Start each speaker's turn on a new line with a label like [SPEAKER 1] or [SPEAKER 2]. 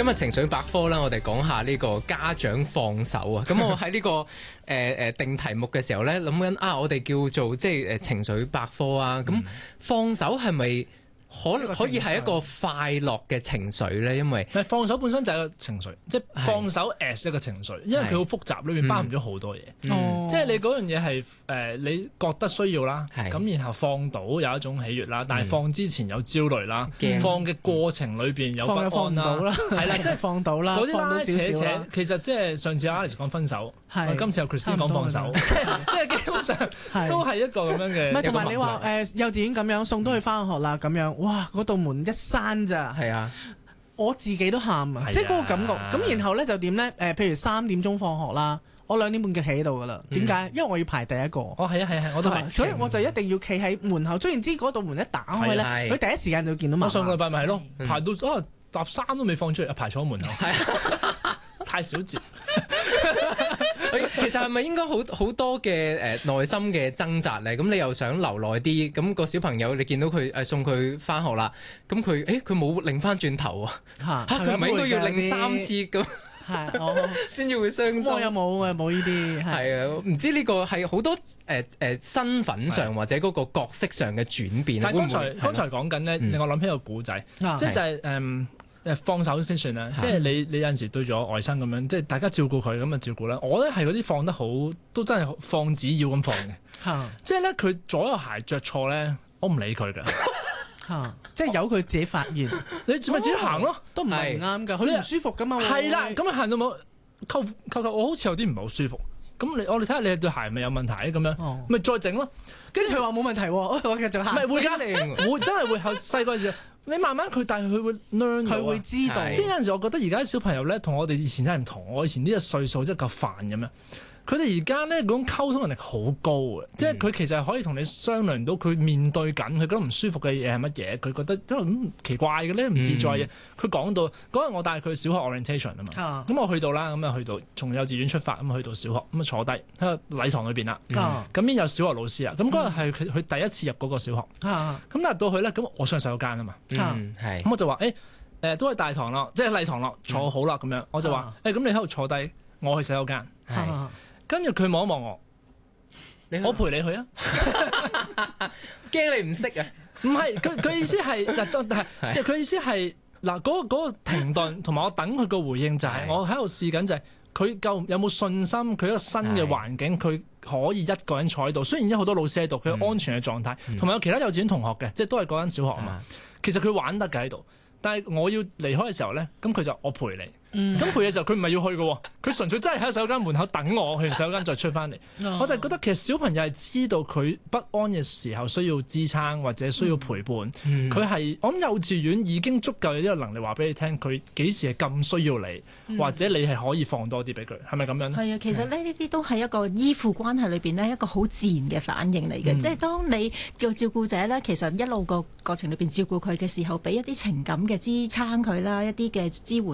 [SPEAKER 1] 今日情緒百科啦，我哋講下呢個家長放手啊。咁我喺呢個定題目嘅時候咧，諗緊我哋叫做即係情緒百科啊。咁放手係咪可以係一個快樂嘅情緒咧？因為
[SPEAKER 2] 放手本身就係一個情緒，即係放手 as 一個情緒，因為佢好複雜，裏面包含咗好多嘢。即係你嗰樣嘢係你覺得需要啦，咁然後放到有一種喜悅啦，但係放之前有焦慮啦，放嘅過程裏邊有不安啦，係啦，即係
[SPEAKER 3] 放到啦，
[SPEAKER 2] 嗰啲拉扯
[SPEAKER 3] 少少
[SPEAKER 2] 扯，其實即係上次 Alex 講分手，今次有 Christine 講放手，即係基本上都係一個咁樣嘅。
[SPEAKER 3] 唔係同埋你話幼稚園咁樣送到佢翻學啦，咁樣哇嗰道門一閂咋，
[SPEAKER 1] 係啊，
[SPEAKER 3] 我自己都喊啊，即係嗰個感覺。咁然後咧就點咧？譬如3點鐘放學啦，我2點半就企喺度噶啦。點解？因為我要排第一個。
[SPEAKER 2] 係啊，我都係。
[SPEAKER 3] 所以我就一定要企喺門口。雖然知嗰道門一打開咧，佢第一時間就見到媽媽。
[SPEAKER 2] 我上個禮拜咪係咯，排到搭3都未放出嚟，排坐喺門口。太少節。
[SPEAKER 1] 其實係咪應該好多嘅內心嘅掙扎咧？咁你又想留耐啲，咁個小朋友你見到佢送佢翻學啦，咁佢冇擰翻轉頭啊？佢唔係應該要擰3次咁？係，先至會傷心。
[SPEAKER 3] 我有冇呢啲？
[SPEAKER 1] 係啊，唔知呢個係好多身份上或者嗰個角色上嘅轉變。
[SPEAKER 2] 但係剛才講緊咧，令我諗起個古仔，即係就係放手先算啦，即係你有陣時對住我外甥咁樣，即係大家照顧佢咁就照顧啦。我咧係嗰啲放得好，都真係放紙鷂咁放嘅。即係咧佢左右鞋着錯咧，我唔理佢㗎。
[SPEAKER 3] 即係由佢自己發現，
[SPEAKER 2] 你咪自己行咯，
[SPEAKER 3] 都唔係唔啱㗎。佢唔舒服㗎嘛。
[SPEAKER 2] 係啦，咁行到冇扣，我好似有啲唔係好舒服。咁我哋睇下你對鞋咪有問題咁樣，咪再整咯。
[SPEAKER 3] 跟住佢話冇問題喎，我繼續行。
[SPEAKER 2] 唔係會㗎，會真係會細個時候。你慢慢但係佢會 learn， 佢
[SPEAKER 3] 會知道。
[SPEAKER 2] 即係有陣時，我覺得而家啲小朋友咧，同我哋以前真係唔同。我以前呢個歲數真係夠煩咁樣。佢哋而家咧嗰種溝通能力好高嘅，即係佢其實係可以同你商量到佢面對緊佢覺得唔舒服嘅嘢係乜嘢，佢覺得因為咁奇怪嘅咧，唔自在嘅。佢講到嗰日我帶佢去小學 orientation 啊嘛，咁我去到啦，咁啊去到從幼稚園出發，咁去到小學，咁啊坐低喺個禮堂裏邊啦，咁邊有小學老師啊，咁嗰日係佢第一次入嗰個小學，咁入到去咧，咁我上洗手間啊嘛，咁我就話都係大堂咯，即係禮堂咯，坐好啦咁樣，我就話咁你喺度坐低，我去洗手間。跟住佢望一望我，我陪你去啊！
[SPEAKER 1] 驚你唔識啊？
[SPEAKER 2] 唔係，佢意思係即係佢意思係嗱嗰個停頓，同埋我等佢個回應就係我喺度試緊就係佢有冇信心，佢一個新嘅環境，佢可以一個人坐喺度。雖然有好多老師喺度，佢有安全嘅狀態，同埋有其他幼稚園同學嘅，即係都係嗰間小學啊嘛。其實佢玩得嘅喺度，但係我要離開嘅時候咧，咁佢就我陪你。咁陪嘅時候佢唔係要去嘅，佢純粹真係喺洗手間門口等我，去完洗手間再出翻嚟。我就覺得其實小朋友係知道佢不安嘅時候需要支撐或者需要陪伴。佢係我諗幼稚園已經足夠有呢個能力話俾你聽，佢幾時係咁需要你，或者你係可以放多啲俾佢，係咪咁樣咧？
[SPEAKER 4] 係啊，其實呢啲都係一個依附關係裏邊呢一個好自然嘅反應嚟嘅。即係當你做照顧者咧，其實一路個過程裏邊照顧佢嘅時候，俾一啲情感嘅支撐佢啦，一啲嘅支援。